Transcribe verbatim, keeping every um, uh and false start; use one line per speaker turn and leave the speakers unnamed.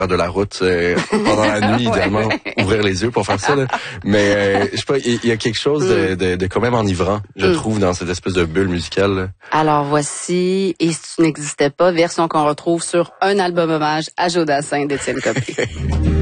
faire de la route euh, pendant la nuit, idéalement, ouvrir les yeux pour faire ça. Là. Mais euh, je sais pas, il y, y a quelque chose de, de, de quand même enivrant, je mm. trouve, dans cette espèce de bulle musicale. Là.
Alors voici, et si tu n'existais pas, version qu'on retrouve sur un album hommage à Joe Dassin d'Étienne Copé.